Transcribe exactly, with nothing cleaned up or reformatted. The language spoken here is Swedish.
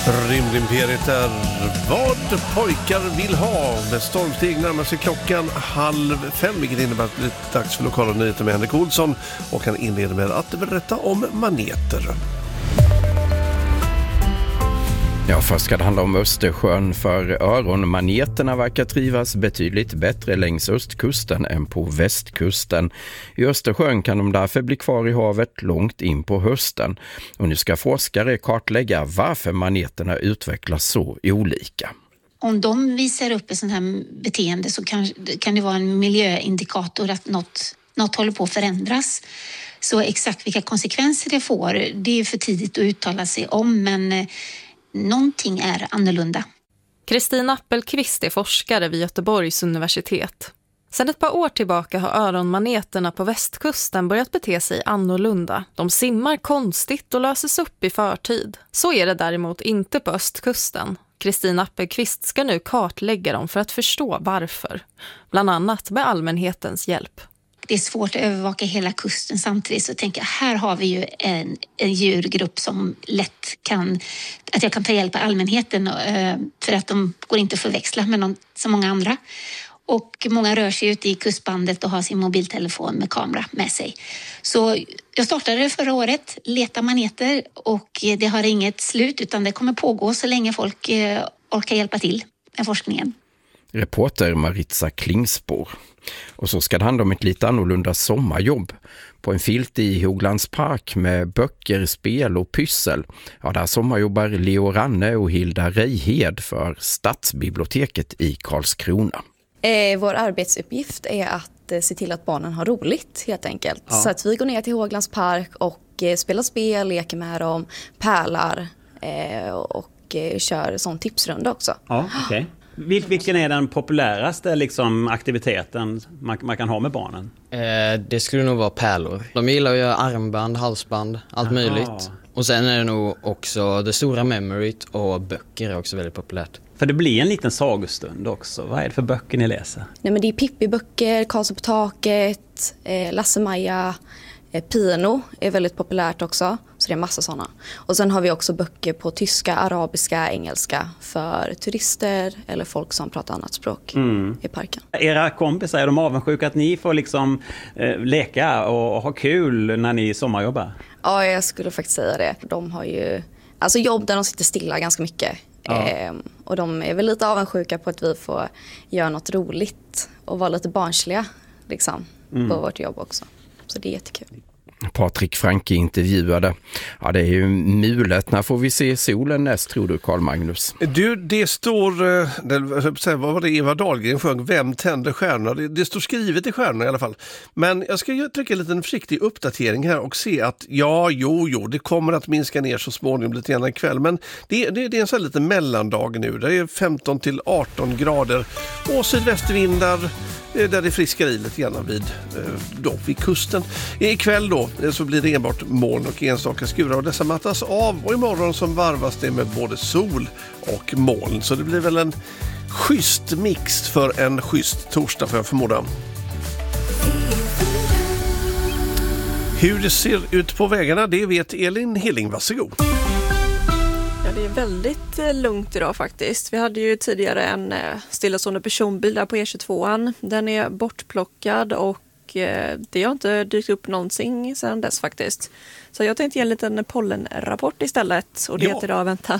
Rymdimperiet är vad pojkar vill ha. Med stormsteg närmar sig klockan halv fem, vilket innebär att det blir dags för lokala nyheter med Henrik Olsson. Och han inleder med att berätta om maneter. Ja, först ska det handla om Östersjön, för öronmaneterna verkar trivas betydligt bättre längs östkusten än på västkusten. I Östersjön kan de därför bli kvar i havet långt in på hösten. Och nu ska forskare kartlägga varför maneterna utvecklas så olika. Om de visar upp ett sånt här beteende så kan, kan det vara en miljöindikator att något, något håller på att förändras. Så exakt vilka konsekvenser det får, det är för tidigt att uttala sig om, men någonting är annorlunda. Kristina Appelqvist är forskare vid Göteborgs universitet. Sedan ett par år tillbaka har öronmaneterna på västkusten börjat bete sig annorlunda. De simmar konstigt och löses upp i förtid. Så är det däremot inte på östkusten. Kristina Appelqvist ska nu kartlägga dem för att förstå varför. Bland annat med allmänhetens hjälp. Det är svårt att övervaka hela kusten samtidigt, så tänker jag, här har vi ju en, en djurgrupp som lätt kan, att jag kan ta hjälp av allmänheten för att de går inte att förväxla med någon, så många andra. Och många rör sig ute i kustbandet och har sin mobiltelefon med kamera med sig. Så jag startade förra året, leta maneter, och det har inget slut utan det kommer pågå så länge folk orkar hjälpa till med forskningen. Reporter Maritza Klingsborg. Och så ska det handla om ett lite annorlunda sommarjobb. På en filt i Hoglands park med böcker, spel och pyssel. Ja, där sommarjobbar Leo Ranne och Hilda Reihed för Stadsbiblioteket i Karlskrona. Eh, vår arbetsuppgift är att eh, se till att barnen har roligt, helt enkelt. Ja. Så att vi går ner till Hoglands park och eh, spelar spel, leker med dem, pärlar eh, och eh, kör sån tipsrunda också. Ja, okej. Okay. Vil- vilken är den populäraste liksom, aktiviteten man, man kan ha med barnen? Eh, det skulle nog vara pärlor. De gillar att göra armband, halsband, allt Aha. möjligt. Och sen är det nog också det stora memoryt, och böcker är också väldigt populärt. För det blir en liten sagostund också. Vad är det för böcker ni läser? Nej, men det är Pippi-böcker, Karlsson på taket, eh, Lasse-Maja, eh, Pino är väldigt populärt också. Så det är massa sådana. Och sen har vi också böcker på tyska, arabiska, engelska för turister eller folk som pratar annat språk mm. i parken. Era kompisar, är de avundsjuka att ni får liksom eh, leka och ha kul när ni sommarjobbar? Ja, jag skulle faktiskt säga det. De har ju alltså jobb där de sitter stilla ganska mycket. Ja. Eh, och de är väl lite avundsjuka på att vi får göra något roligt och vara lite barnsliga liksom, mm. på vårt jobb också. Så det är jättekul. Patrik Franke intervjuade. Ja, det är ju mulet. När får vi se solen näst, tror du, Carl Magnus? Du, det står, det, vad var det Eva Dahlgren sjöng? Vem tänder stjärnor? Det, det står skrivet i stjärnorna i alla fall. Men jag ska trycka en liten försiktig uppdatering här och se att ja, jo, jo, det kommer att minska ner så småningom lite grann ikväll. Men det, det, det är en sån här liten mellandag nu. Det är femton till arton grader och sydvästervindar där det friskar i lite grann vid, då, vid kusten. Ikväll då så blir det enbart moln och enstaka skurar, och dessa mattas av, och imorgon som varvas det med både sol och moln. Så det blir väl en schysst mix för en schysst torsdag, för jag förmoda. Hur det ser ut på vägarna, det vet Elin Hilling. Varsågod. Ja, det är väldigt lugnt idag faktiskt. Vi hade ju tidigare en stillastående personbil där på E tjugotvåan. Den är bortplockad och det har inte dykt upp någonsin sedan dess faktiskt. Så jag tänkte ge en liten pollenrapport istället. Och det ja. Idag väntas